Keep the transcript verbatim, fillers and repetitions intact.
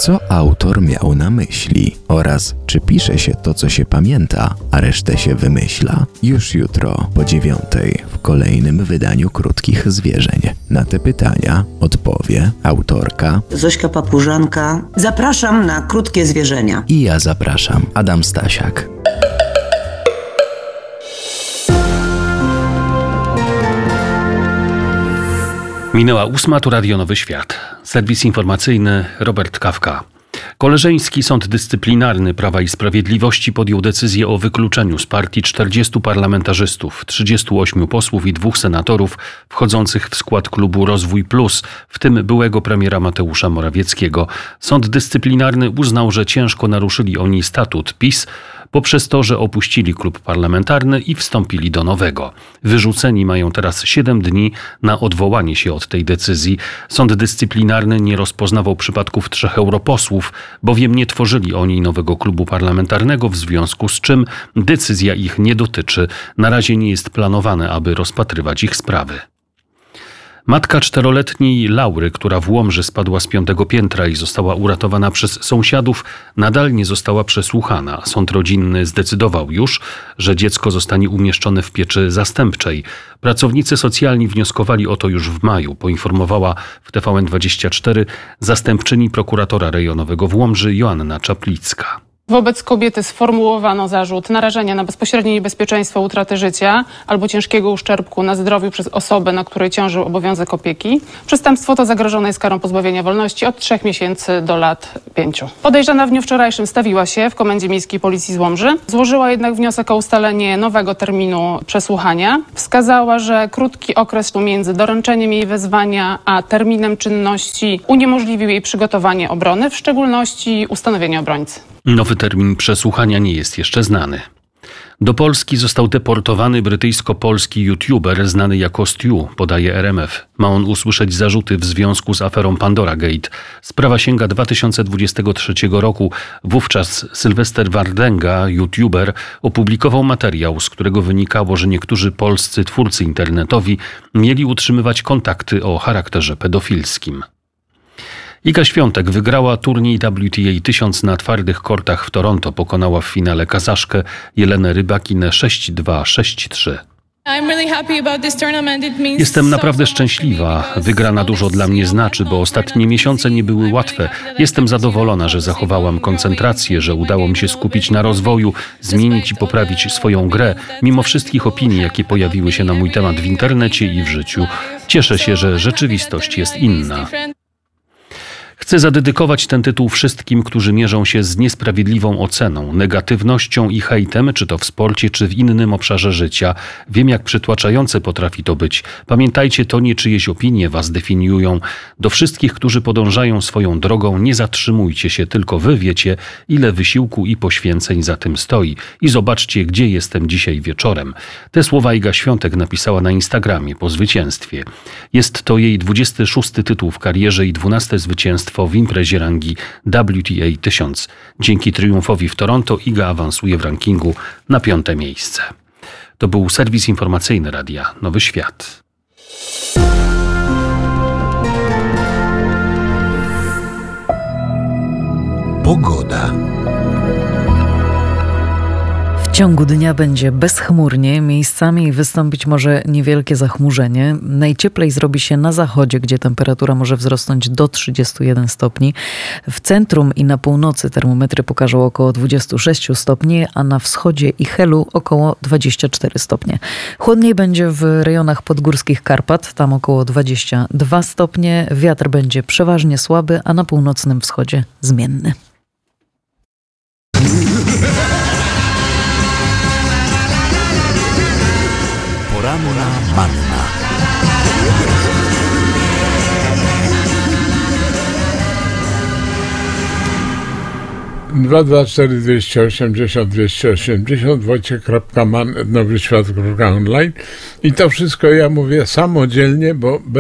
Co autor miał na myśli oraz czy pisze się to, co się pamięta, a resztę się wymyśla? Już jutro po dziewiątej w kolejnym wydaniu Krótkich Zwierzeń. Na te pytania odpowie autorka Zośka Papużanka. Zapraszam na Krótkie Zwierzenia. I ja zapraszam, Adam Stasiak. Minęła ósma, tu Radio Nowy Świat. Serwis informacyjny Robert Kawka. Koleżeński Sąd Dyscyplinarny Prawa i Sprawiedliwości podjął decyzję o wykluczeniu z partii czterdziestu parlamentarzystów, trzydziestu ośmiu posłów i dwóch senatorów wchodzących w skład klubu Rozwój Plus, w tym byłego premiera Mateusza Morawieckiego. Sąd Dyscyplinarny uznał, że ciężko naruszyli oni statut PiS poprzez to, że opuścili klub parlamentarny i wstąpili do nowego. Wyrzuceni mają teraz siedem dni na odwołanie się od tej decyzji. Sąd Dyscyplinarny nie rozpoznawał przypadków trzech europosłów, bowiem nie tworzyli oni nowego klubu parlamentarnego, w związku z czym decyzja ich nie dotyczy. Na razie nie jest planowane, aby rozpatrywać ich sprawy. Matka czteroletniej Laury, która w Łomży spadła z piątego piętra i została uratowana przez sąsiadów, nadal nie została przesłuchana. Sąd rodzinny zdecydował już, że dziecko zostanie umieszczone w pieczy zastępczej. Pracownicy socjalni wnioskowali o to już w maju, poinformowała w T V N dwadzieścia cztery zastępczyni prokuratora rejonowego w Łomży Joanna Czaplicka. Wobec kobiety sformułowano zarzut narażenia na bezpośrednie niebezpieczeństwo utraty życia albo ciężkiego uszczerbku na zdrowiu przez osobę, na której ciążył obowiązek opieki. Przestępstwo to zagrożone jest karą pozbawienia wolności od trzech miesięcy do lat pięciu. Podejrzana w dniu wczorajszym stawiła się w Komendzie Miejskiej Policji z Łomży. Złożyła jednak wniosek o ustalenie nowego terminu przesłuchania. Wskazała, że krótki okres między doręczeniem jej wezwania a terminem czynności uniemożliwił jej przygotowanie obrony, w szczególności ustanowienie obrońcy. Nowy termin przesłuchania nie jest jeszcze znany. Do Polski został deportowany brytyjsko-polski youtuber znany jako Stu, podaje R M F. Ma on usłyszeć zarzuty w związku z aferą Pandora Gate. Sprawa sięga dwa tysiące dwudziestego trzeciego roku. Wówczas Sylwester Wardęga, youtuber, opublikował materiał, z którego wynikało, że niektórzy polscy twórcy internetowi mieli utrzymywać kontakty o charakterze pedofilskim. Iga Świątek wygrała turniej W T A tysiąc na twardych kortach w Toronto. Pokonała w finale Kazaszkę Jelenę Rybakinę sześć dwa sześć trzy. Jestem naprawdę szczęśliwa. Wygrana dużo dla mnie znaczy, bo ostatnie miesiące nie były łatwe. Jestem zadowolona, że zachowałam koncentrację, że udało mi się skupić na rozwoju, zmienić i poprawić swoją grę, mimo wszystkich opinii, jakie pojawiły się na mój temat w internecie i w życiu. Cieszę się, że rzeczywistość jest inna. Chcę zadedykować ten tytuł wszystkim, którzy mierzą się z niesprawiedliwą oceną, negatywnością i hejtem, czy to w sporcie, czy w innym obszarze życia. Wiem, jak przytłaczające potrafi to być. Pamiętajcie, to nie czyjeś opinie was definiują. Do wszystkich, którzy podążają swoją drogą, nie zatrzymujcie się, tylko wy wiecie, ile wysiłku i poświęceń za tym stoi. I zobaczcie, gdzie jestem dzisiaj wieczorem. Te słowa Iga Świątek napisała na Instagramie po zwycięstwie. Jest to jej dwudziesty szósty tytuł w karierze i dwunaste zwycięstwo w imprezie rangi W T A tysiąc. Dzięki triumfowi w Toronto Iga awansuje w rankingu na piąte miejsce. To był serwis informacyjny Radia Nowy Świat. Pogoda. W ciągu dnia będzie bezchmurnie, miejscami wystąpić może niewielkie zachmurzenie. Najcieplej zrobi się na zachodzie, gdzie temperatura może wzrosnąć do trzydziestu jeden stopni. W centrum i na północy termometry pokażą około dwadzieścia sześć stopni, a na wschodzie i Helu około dwadzieścia cztery stopnie. Chłodniej będzie w rejonach podgórskich Karpat, tam około dwadzieścia dwa stopnie. Wiatr będzie przeważnie słaby, a na północnym wschodzie zmienny. Poranna manna. dwa dwa cztery dwieście osiemdziesiąt dwieście osiemdziesiąt Wojciech kropka man Nowy Świat kropka online i to wszystko ja mówię samodzielnie, bo